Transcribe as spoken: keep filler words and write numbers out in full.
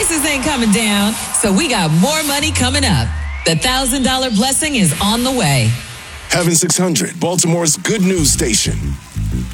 prices ain't coming down, so we got more money coming up. The one thousand dollars blessing is on the way. Heaven six hundred, Baltimore's good news station.